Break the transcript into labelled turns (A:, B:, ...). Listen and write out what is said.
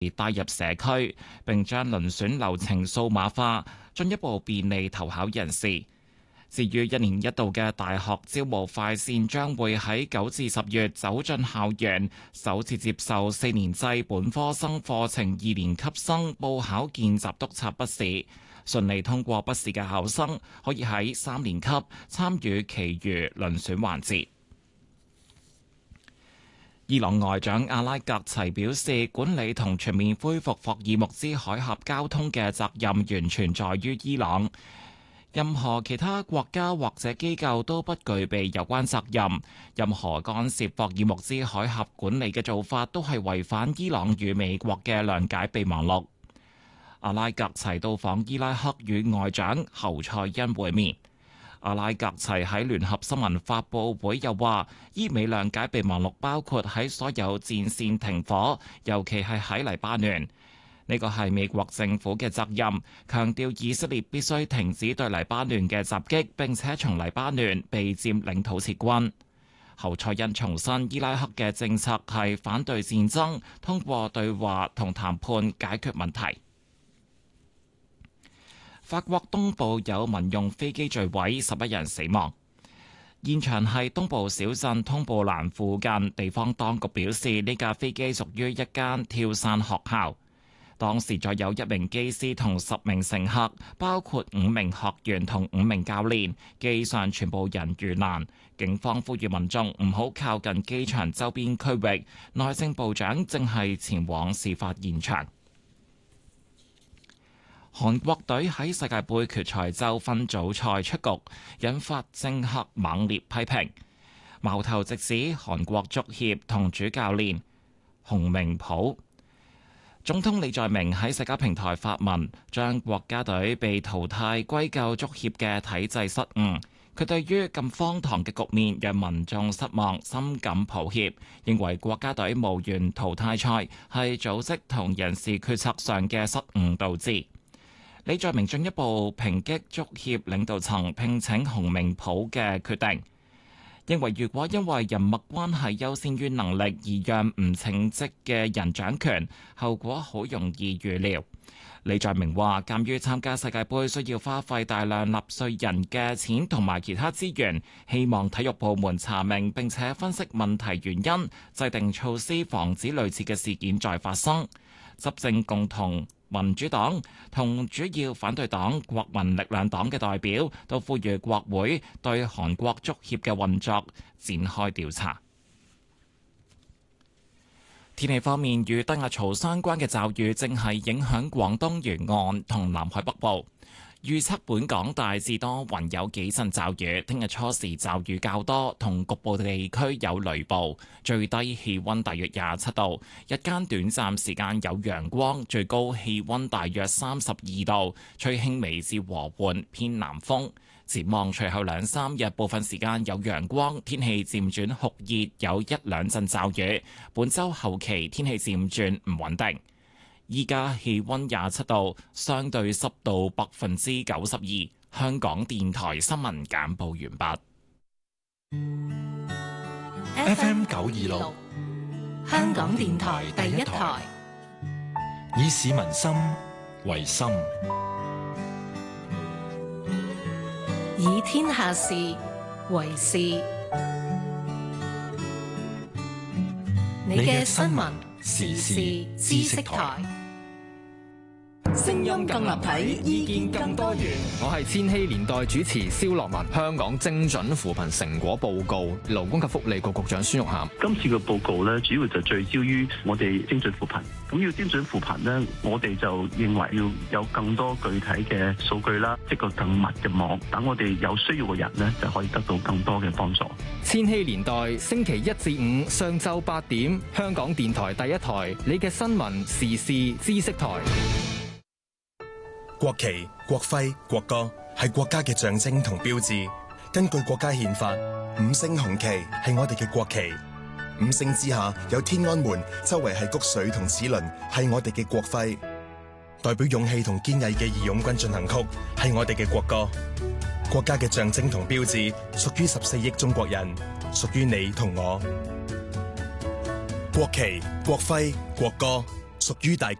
A: 帶入社區，並將遴選流程數碼化，進一步便利投考人士。至於1年1度嘅大學招募快線，將會喺9至10月走進校園，首次接受4年制本科生課程2年級生報考見習督察筆試。順利通過筆試嘅考生可以喺3年級參與其餘遴選環節。伊朗外長阿拉格齊表示，管理同全面恢復霍爾木茲海峽交通嘅責任完全在於伊朗。任何其他國家或者機構都不具備有關責任。任何干涉霍爾木茲海峽管理嘅做法都係違反伊朗與美國嘅諒解備忘錄。阿拉格齊到訪伊拉克與外長侯賽因會面。阿拉格齊喺聯合新聞發佈會又話，伊美諒解備忘錄包括喺所有戰線停火，尤其係喺黎巴嫩。呢個係美國政府嘅責任，強調以色列必須停止對黎巴嫩嘅襲擊，並且從黎巴嫩被佔領土撤軍。侯賽因重申，伊拉克嘅政策係反對戰爭，通過對話同談判解決問題。法國東部有民用飛機墜毀，11人死亡。現場係東部小鎮通布蘭附近，地方當局表示呢架飛機屬於一間跳傘學校。當時載有1名機師同10名乘客，包括5名學員同5名教練，機上全部人遇難。警方呼籲民眾唔好靠近機場周邊區域。內政部長正係前往事發現場。韓國隊喺世界盃決賽周分組賽出局，引發政客猛烈批評。矛頭直指韓國足協同主教練洪明甫。總統李在明喺社交平台發文，將國家隊被淘汰歸咎足協嘅體制失誤。佢對於咁荒唐嘅局面讓民眾失望，深感抱歉，認為國家隊無緣淘汰賽係組織同人事決策上嘅失誤導致。李在明進一步抨擊足協領導層聘請洪明甫嘅決定，認為如果因為人脈關係優先於能力而讓唔稱職嘅人掌權，後果好容易預料。李在明話，鑑於參加世界盃需要花費大量納稅人嘅錢同埋其他資源，希望體育部門查明並且分析問題原因，制定措施防止類似嘅事件再發生。執政共同民主黨同主要反對黨國民力量黨嘅代表都呼籲國會對韓國足協嘅運作展開調查。天氣方面，與低壓槽相關嘅驟雨正係影響廣東沿岸同南海北部。預測本港大致多雲，有幾陣驟雨。聽日初時驟雨較多，同局部地區有雷暴。最低氣溫大約27度，日間短暫時間有陽光，最高氣溫大約32度，吹輕微至和緩偏南風。展望隨後2、3日，部分時間有陽光，天氣漸轉酷熱，有1、2陣驟雨。本週後期天氣漸轉唔穩定。依家氣溫27度，相對濕度92%。香港電台新聞簡報完畢。
B: FM 926，香港電台第一台，以市民心為心，
C: 以天下事為事。你嘅新聞時事知識台。
D: 聲音更立體，意見更多元。
E: 我係千禧年代主持蕭樂文。香港精準扶貧成果報告，勞工及福利局局長孫玉菡。
F: 今次嘅報告咧，主要就聚焦於我哋精準扶貧。咁要精準扶貧呢，我哋就認為要有更多具體嘅數據啦，即個更密嘅網，等我哋有需要嘅人呢，就可以得到更多嘅幫助。
E: 千禧年代星期1至5上晝8點，香港電台第一台，你嘅新聞時事知識台。
G: 國旗、國徽、國歌係國家嘅象徵同標誌。根據國家憲法，5星紅旗係我哋嘅國旗。5星之下有天安門，周圍係谷穗同齒輪，係我哋嘅國徽。代表勇氣同堅毅嘅義勇軍進行曲係我哋嘅國歌。國家嘅象徵同標誌屬於14億中國人，屬於你同我。國旗、國徽、國歌屬於大家。